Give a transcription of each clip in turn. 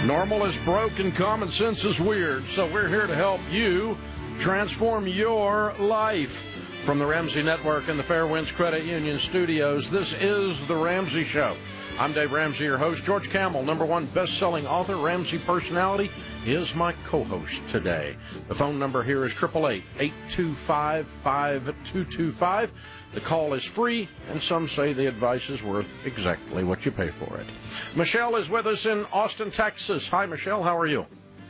Normal is broke and common sense is weird, so we're here to help you transform your life. From the Ramsey Network and the Fairwinds Credit Union Studios, this is The Ramsey Show. I'm Dave Ramsey, your host. George Kamel, #1 best-selling author, Ramsey personality, is my co-host today. The phone number here is 888-825-5225. The call is free, and some say the advice is worth exactly what you pay for it. Michelle is with us in Austin, Texas. Hi, Michelle. How are you?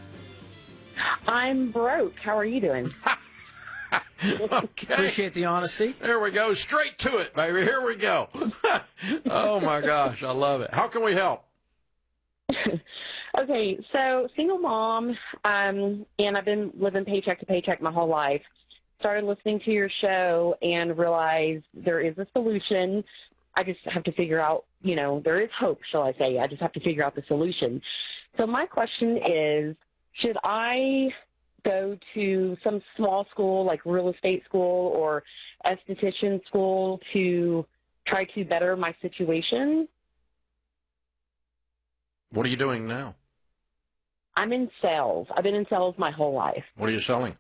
I'm broke. How are you doing? Okay. Appreciate the honesty. There we go. Straight to it, baby. Here we go. Oh, my gosh. I love it. How can we help? Okay, so single mom, and I've been living paycheck to paycheck my whole life. Started listening to your show and realized there is a solution. I just have to figure out, there is hope, shall I say. I just have to figure out the solution. So my question is, should I go to some small school like real estate school or esthetician school to try to better my situation? What are you doing now? I'm in sales. I've been in sales my whole life. What are you selling?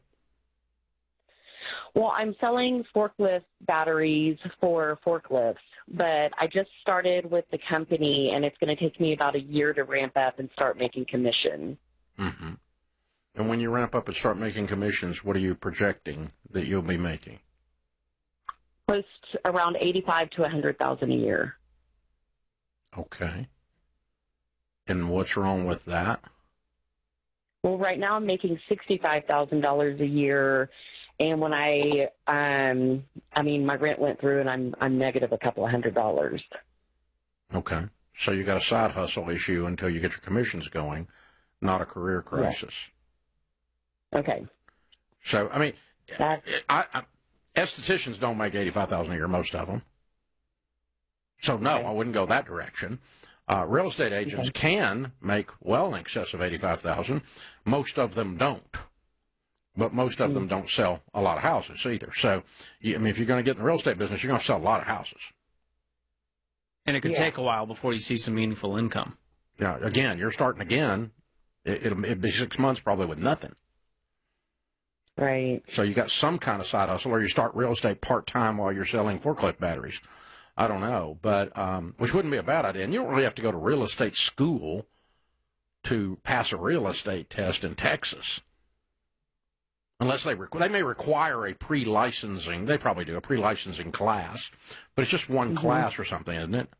Well, I'm selling forklift batteries for forklifts, but I just started with the company, and it's going to take me about a year to ramp up and start making commission. Mm-hmm. And when you ramp up and start making commissions, what are you projecting that you'll be making? Close to around $85,000 to $100,000 a year. Okay. And what's wrong with that? Well, right now I'm making $65,000 a year, and when my rent went through, and I'm negative a couple of $100. Okay. So you got a side hustle issue until you get your commissions going, not a career crisis. Yeah. Okay. So, estheticians don't make $85,000 a year, most of them. So, no, I wouldn't go that direction. Real estate agents can make well in excess of $85,000. Most of them don't. But most of them don't sell a lot of houses either. So, if you're going to get in the real estate business, you're going to sell a lot of houses. And it could take a while before you see some meaningful income. Yeah, again, you're starting again. It'll be 6 months probably with nothing. Right. So you got some kind of side hustle, or you start real estate part-time while you're selling forklift batteries. I don't know, but which wouldn't be a bad idea. And you don't really have to go to real estate school to pass a real estate test in Texas. Unless they may require a pre-licensing. They probably do, a pre-licensing class. But it's just one class or something, isn't it?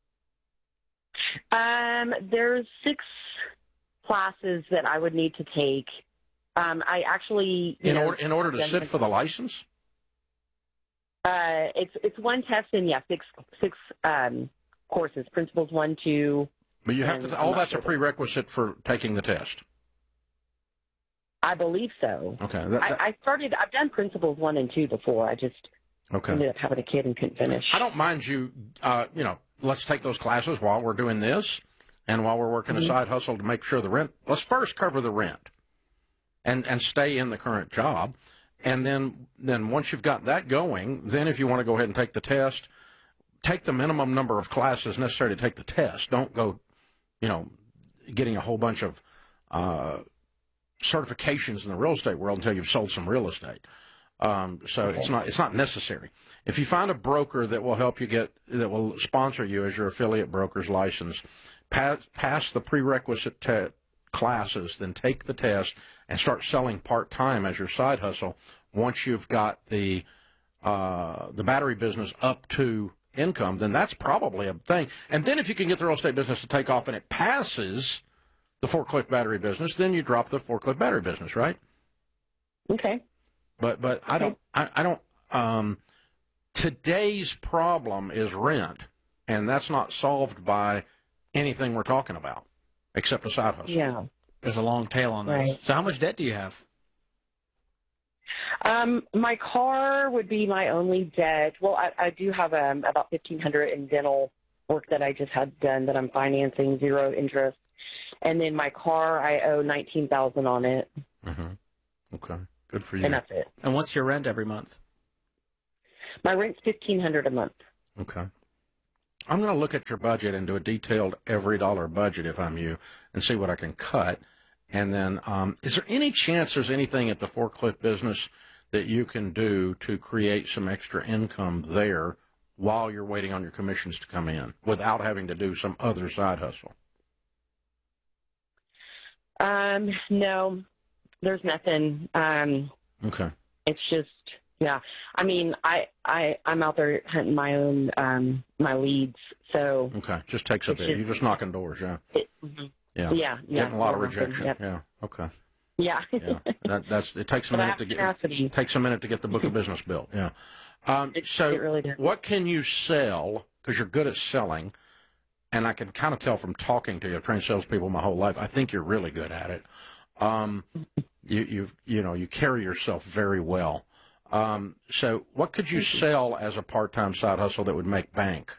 There's 6 classes that I would need to take. I actually, in order to sit for the license. It's one test and six courses, principles 1, 2. But you have to. All that's a prerequisite for taking the test. I believe so. Okay. I've done principles 1 and 2 before. I just ended up having a kid and couldn't finish. I don't mind you. Let's take those classes while we're doing this, and while we're working a side hustle to make sure the rent. Let's first cover the rent. And stay in the current job. And then once you've got that going, then if you want to go ahead and take the test, take the minimum number of classes necessary to take the test. Don't go, getting a whole bunch of certifications in the real estate world until you've sold some real estate. It's not necessary. If you find a broker that will help you that will sponsor you as your affiliate broker's license, pass the prerequisite classes, then take the test and start selling part-time as your side hustle. Once you've got the battery business up to income, then that's probably a thing. And then if you can get the real estate business to take off and it passes the forklift battery business, then you drop the forklift battery business, right? Okay. But I don't today's problem is rent, and that's not solved by anything we're talking about. Except a side hustle. Yeah. There's a long tail on right. this. So how much debt do you have? My car would be my only debt. Well, I do have about $1,500 in dental work that I just had done that I'm financing, 0 interest. And then my car, I owe $19,000 on it. Mm-hmm. Okay. Good for you. And that's it. And what's your rent every month? My rent's $1,500 a month. Okay. I'm going to look at your budget and do a detailed every dollar budget if I'm you and see what I can cut. And then is there any chance there's anything at the forklift business that you can do to create some extra income there while you're waiting on your commissions to come in without having to do some other side hustle? No, there's nothing. Okay. It's just, yeah. I mean, I'm out there hunting my own, my leads. So. Okay. Just takes a bit. You're just knocking doors. Yeah. Yeah. Yeah. Getting a lot of rejection. Yep. Yeah. Okay. Yeah. Yeah. It takes a minute to get. It takes a minute to get the book of business built. Yeah. So it really does. What can you sell? Because you're good at selling, and I can kind of tell from talking to you. I've trained salespeople my whole life. I think you're really good at it. You carry yourself very well. So what could you sell as a part-time side hustle that would make bank?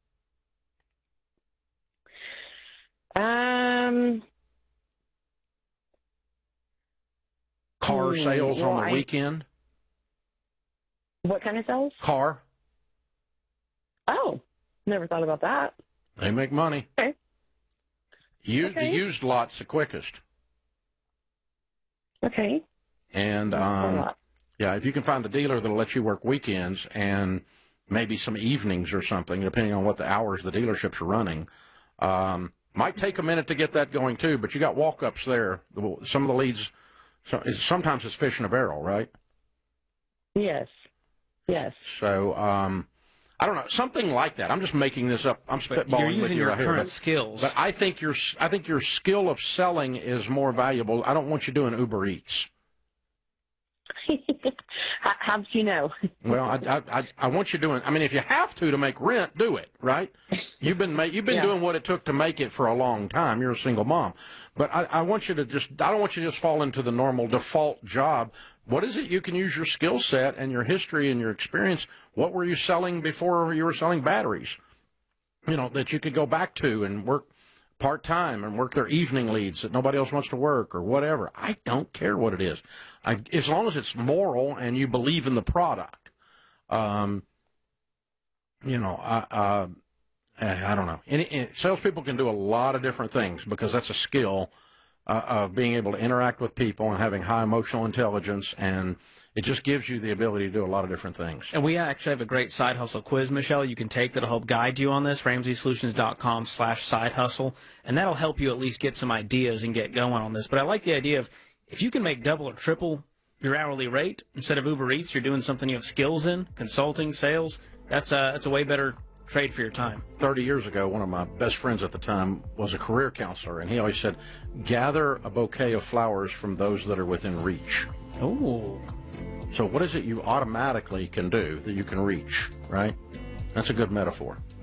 Car sales on the weekend? What kind of sales? Car. Oh, never thought about that. They make money. Okay. The used lot's the quickest. Okay. And if you can find a dealer that'll let you work weekends and maybe some evenings or something, depending on what the hours the dealerships are running, might take a minute to get that going too. But you got walk-ups there. Some of the leads. Sometimes it's fish in a barrel, right? Yes. Yes. So, I don't know, something like that. I'm just making this up. I'm spitballing you're using with you your right current here. skills. But I think your skill of selling is more valuable. I don't want you doing Uber Eats. How did you know? Well, I want you doing. I mean, if you have to make rent, do it. Right? You've been doing what it took to make it for a long time. You're a single mom, but I want you to I don't want you to just fall into the normal default job. What is it you can use your skill set and your history and your experience? What were you selling before you were selling batteries? That you could go back to and work part-time and work their evening leads that nobody else wants to work or whatever. I don't care what it is. As long as it's moral and you believe in the product. I don't know. Salespeople can do a lot of different things because that's a skill of being able to interact with people and having high emotional intelligence, and it just gives you the ability to do a lot of different things. And we actually have a great side hustle quiz, Michelle, you can take that'll help guide you on this, RamseySolutions.com/side hustle, and that'll help you at least get some ideas and get going on this. But I like the idea of if you can make double or triple your hourly rate, instead of Uber Eats, you're doing something you have skills in, consulting, sales, that's a way better trade for your time. 30 years ago, one of my best friends at the time was a career counselor, and he always said, gather a bouquet of flowers from those that are within reach. Oh. So what is it you automatically can do that you can reach, right? That's a good metaphor.